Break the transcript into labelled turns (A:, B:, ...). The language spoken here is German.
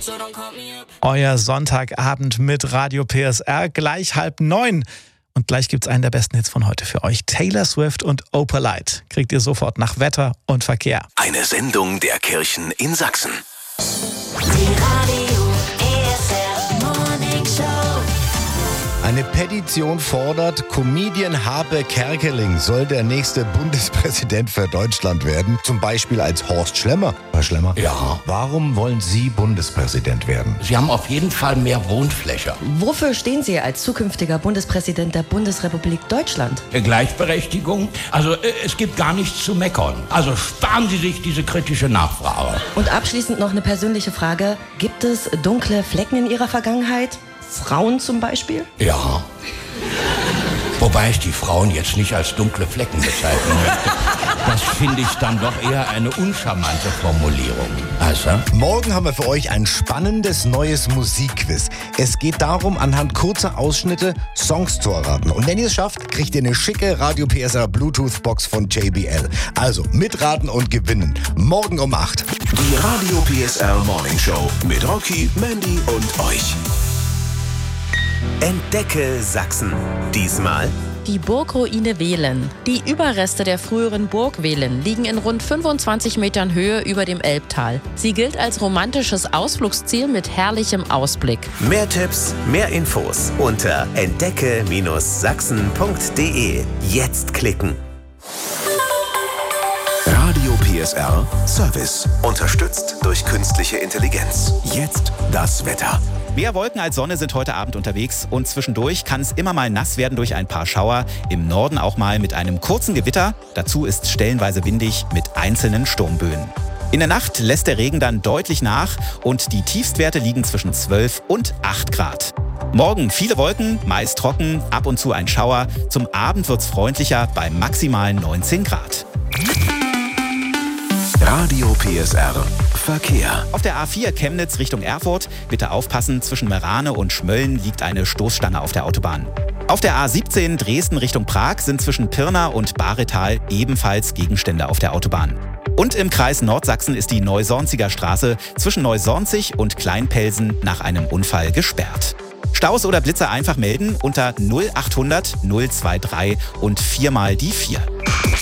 A: Euer Sonntagabend mit Radio PSR, gleich 8:30. Und gleich gibt's einen der besten Hits von heute für euch. Taylor Swift und Opalite. Kriegt ihr sofort nach Wetter und Verkehr.
B: Eine Sendung der Kirchen in Sachsen.
C: Die Radio PSR Morning Show.
D: Eine Petition fordert, Comedian Harpe Kerkeling soll der nächste Bundespräsident für Deutschland werden. Zum Beispiel als Horst Schlemmer. Herr Schlemmer?
E: Ja.
D: Warum wollen Sie Bundespräsident werden?
E: Sie haben auf jeden Fall mehr Wohnfläche.
F: Wofür stehen Sie als zukünftiger Bundespräsident der Bundesrepublik Deutschland?
E: Gleichberechtigung. Also es gibt gar nichts zu meckern. Also sparen Sie sich diese kritische Nachfrage.
F: Und abschließend noch eine persönliche Frage. Gibt es dunkle Flecken in Ihrer Vergangenheit? Frauen zum Beispiel?
E: Ja. Wobei ich die Frauen jetzt nicht als dunkle Flecken bezeichnen möchte. Das finde ich dann doch eher eine uncharmante Formulierung. Also?
D: Morgen haben wir für euch ein spannendes neues Musikquiz. Es geht darum, anhand kurzer Ausschnitte Songs zu erraten. Und wenn ihr es schafft, kriegt ihr eine schicke Radio PSR Bluetooth-Box von JBL. Also mitraten und gewinnen. Morgen um 8.
B: Die Radio PSR Morning Show mit Rocky, Mandy und euch. Entdecke Sachsen. Diesmal
G: Die Burgruine Wehlen. Die Überreste der früheren Burg Wehlen liegen in rund 25 Metern Höhe über dem Elbtal. Sie gilt als romantisches Ausflugsziel mit herrlichem Ausblick.
B: mehr Tipps, mehr Infos unter entdecke-sachsen.de. Jetzt klicken. Radio PSR Service. Unterstützt durch künstliche Intelligenz. Jetzt das Wetter.
H: Mehr Wolken als Sonne sind heute Abend unterwegs und zwischendurch kann es immer mal nass werden durch ein paar Schauer. Im Norden auch mal mit einem kurzen Gewitter. Dazu ist stellenweise windig mit einzelnen Sturmböen. In der Nacht lässt der Regen dann deutlich nach und die Tiefstwerte liegen zwischen 12 und 8 Grad. Morgen viele Wolken, meist trocken, ab und zu ein Schauer. Zum Abend wird's freundlicher bei maximal 19 Grad.
B: Radio PSR Verkehr.
H: Auf der A4 Chemnitz Richtung Erfurt, bitte aufpassen, zwischen Merane und Schmölln liegt eine Stoßstange auf der Autobahn. Auf der A17 Dresden Richtung Prag sind zwischen Pirna und Baretal ebenfalls Gegenstände auf der Autobahn. Und im Kreis Nordsachsen ist die Neusornziger Straße zwischen Neusornzig und Kleinpelsen nach einem Unfall gesperrt. Staus oder Blitzer einfach melden unter 0800 023 und 4 mal die 4.